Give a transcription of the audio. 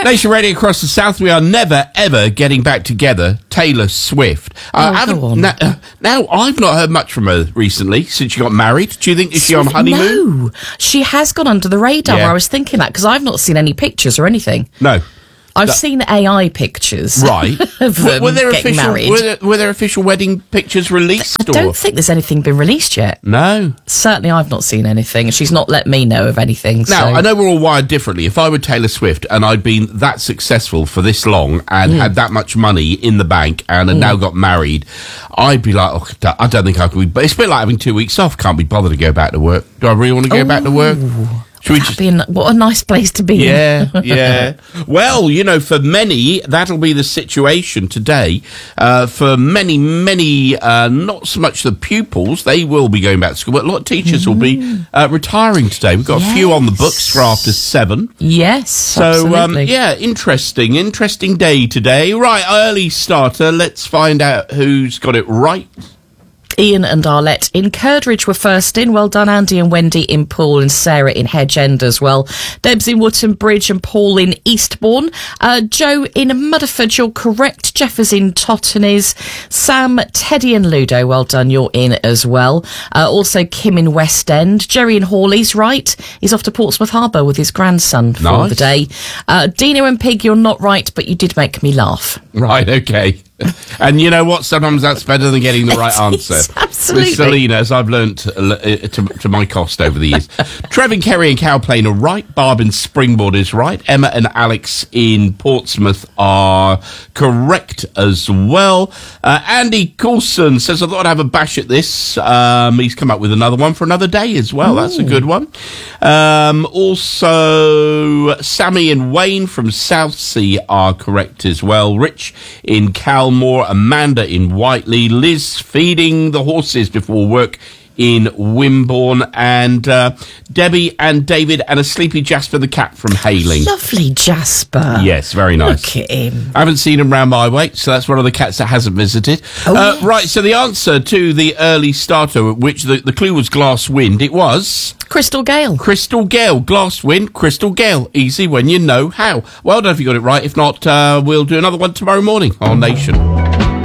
Nation Radio across the South, we are never, ever getting back together. Taylor Swift. Go on. Now, I've not heard much from her recently since she got married. Do you think, is she on honeymoon? No, she has gone under the radar. Yeah. I was thinking that because I've not seen any pictures or anything. No. I've seen AI pictures. Right. Of them were there getting married. were there official wedding pictures released? I don't think there's anything been released yet. No. Certainly I've not seen anything. She's not let me know of anything. Now, so. I know we're all wired differently. If I were Taylor Swift and I'd been that successful for this long and had that much money in the bank and had now got married, I'd be like, oh, I don't think I could be... It's a bit like having 2 weeks off. Can't be bothered to go back to work. Do I really want to go back to work? Should we just... What a nice place to be in. Yeah. Well, for many, that'll be the situation today. For many, not so much the pupils, they will be going back to school, but a lot of teachers will be retiring today. We've got a few on the books for after 7. Yes, so, absolutely. interesting day today. Right, early starter. Let's find out who's got it right. Ian and Arlette in Curdridge were first in. Well done, Andy and Wendy in Poole and Sarah in Hedge End as well. Debs in Wootton Bridge and Paul in Eastbourne. Joe in Mudderford, you're correct. Jeff is in Tottenham. Sam, Teddy and Ludo, well done, you're in as well. Also Kim in West End. Jerry in Hawley's right. He's off to Portsmouth Harbour with his grandson for the day. Dino and Pig, you're not right, but you did make me laugh. Right, okay. And you know what? Sometimes that's better than getting the right answer. Absolutely. With Selena, as I've learnt to my cost over the years. Trevin, Kerry and Cowplain are right. Barb in Springboard is right. Emma and Alex in Portsmouth are correct as well. Andy Coulson says, I thought I'd have a bash at this. He's come up with another one for another day as well. Ooh. That's a good one. Also, Sammy and Wayne from Southsea are correct as well. Rich in Calmore, Amanda in Whiteley, Liz feeding the horses before work in Wimborne, and Debbie and David and a sleepy Jasper the cat from Hayling. Lovely Jasper. Yes, very nice. Look at him. I haven't seen him round my way, so that's one of the cats that hasn't visited. Yes. Right, so the answer to the early starter, which the clue was glass wind, it was... Crystal Gale. Crystal Gale. Glass wind, Crystal Gale. Easy when you know how. Well done if you got it right. If not, we'll do another one tomorrow morning on Nation.